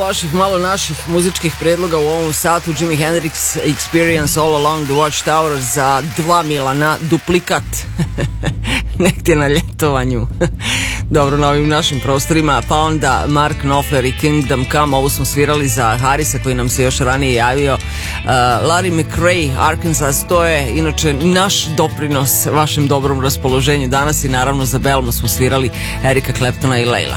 vaših, malo naših muzičkih predloga u ovom satu. Jimi Hendrix Experience All Along the Watchtower za 2 Milana, duplikat negdje na ljetovanju. Dobro, na ovim našim prostorima. Pa onda Mark Knopfler i Kingdom Come, ovu smo svirali za Harisa koji nam se još ranije javio. Larry McRae, Arkansas, to je inače naš doprinos vašem dobrom raspoloženju danas, i naravno za Belmo smo svirali Erika Claptona i Leila.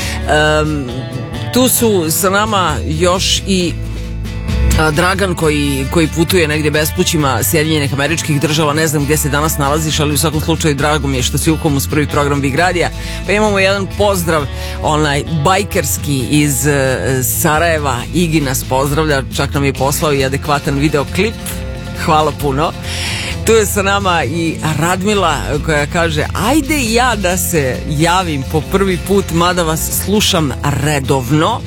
Tu su sa nama još i Dragan koji putuje negdje bespućima Sjedinjenih Američkih Država. Ne znam gdje se danas nalaziš, ali u svakom slučaju drago mi je što si ukom uz prvi program Big Radija. Pa imamo jedan pozdrav, onaj bajkerski iz Sarajeva. Igi nas pozdravlja, čak nam je poslao i adekvatan videoklip. Hvala puno. Tu je sa nama i Radmila koja kaže: ajde ja da se javim po prvi put, mada vas slušam redovno.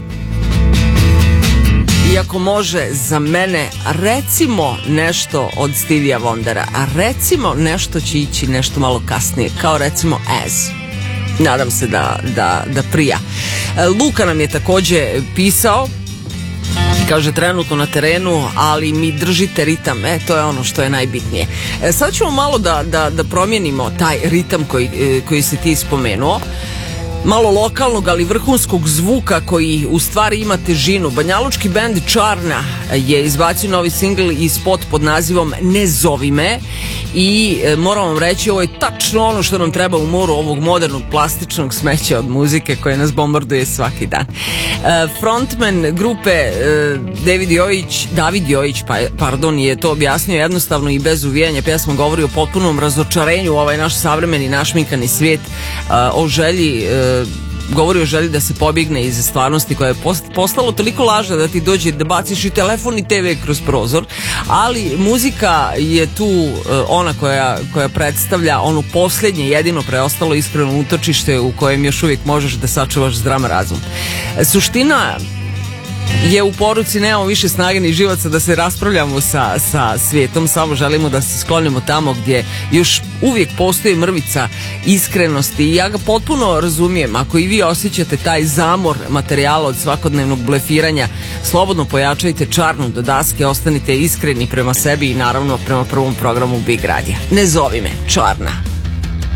Iako može za mene, recimo nešto od Stevija Wondera, a recimo nešto će ići nešto malo kasnije, kao recimo As. Nadam se da prija. Luka nam je također pisao, kaže trenutno na terenu, ali mi držite ritam, to je ono što je najbitnije. Sad ćemo malo da promijenimo taj ritam koji si ti spomenuo. Malo lokalnog, ali vrhunskog zvuka koji u stvari ima težinu. Banjalučki bend Čarna je izbacio novi singl i spot pod nazivom Ne zovi me, i moram vam reći, ovo je tačno ono što nam treba u moru ovog modernog plastičnog smeća od muzike koje nas bombarduje svaki dan. Frontman grupe David Jojić je to objasnio jednostavno i bez uvijanja. Pjesma govori o potpunom razočarenju u ovaj naš savremeni našminkani svijet, govori o želji da se pobjegne iz stvarnosti koja je postalo toliko lažna da ti dođe da baciš i telefon i TV kroz prozor, ali muzika je tu ona koja predstavlja ono posljednje, jedino preostalo iskreno utočište u kojem još uvijek možeš da sačuvaš zdrav razum. Suština je u poruci: nemamo više snage ni živaca da se raspravljamo sa svijetom, samo želimo da se sklonimo tamo gdje još uvijek postoji mrvica iskrenosti, i ja ga potpuno razumijem. Ako i vi osjećate taj zamor materijala od svakodnevnog blefiranja, slobodno pojačajte Čarnu do daske, ostanite iskreni prema sebi i naravno prema prvom programu Big Radija. Ne zovi me, Čarna.